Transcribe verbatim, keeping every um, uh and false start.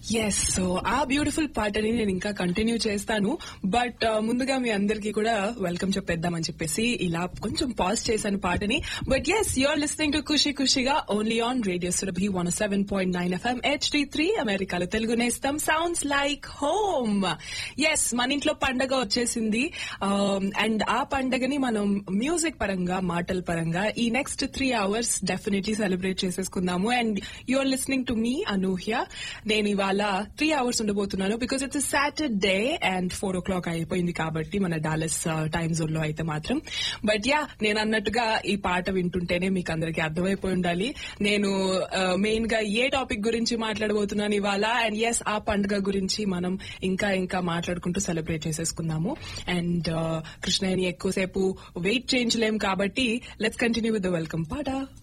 Yes so ఆ beautiful పాటని నేను ఇంకా కంటిన్యూ చేస్తాను బట్ ముందుగా మీ అందరికీ కూడా వెల్కమ్ చెప్పేద్దామని చెప్పేసి ఇలా కొంచెం పాజ్ చేశాను పాటని but yes you're listening to Kushi ఖుషిగా only on radio Surabhi one seven point nine FM H D three అమెరికాలో తెలుగు నేస్తం సౌండ్స్ లైక్ హోమ్. ఎస్ మన ఇంట్లో పండగ వచ్చేసింది అండ్ ఆ పండగని మనం మ్యూజిక్ పరంగా మాటల పరంగా ఈ next three hours definitely celebrate చేసేసుకుందాము. And you're listening to me అనూహ్య. నేను ఇవాళ త్రీ అవర్స్ ఉండబోతున్నాను because it's Saturday and four oh clock అయిపోయింది కాబట్టి మన డాలస్ టైమ్ జోన్ లో అయితే మాత్రం. బట్ యా నేను అన్నట్టుగా ఈ పాట వింటుంటేనే మీకు అందరికీ అర్థమైపోయి ఉండాలి నేను మెయిన్ గా ఏ టాపిక్ గురించి మాట్లాడబోతున్నాను ఇవాళ. అండ్ ఎస్ ఆ పండుగ గురించి మనం ఇంకా ఇంకా మాట్లాడుకుంటూ సెలబ్రేట్ చేసేసుకుందాము. అండ్ కృష్ణయ్యని ఎక్కువసేపు వెయిట్ చేయించలేం కాబట్టి let's continue with the welcome పాట.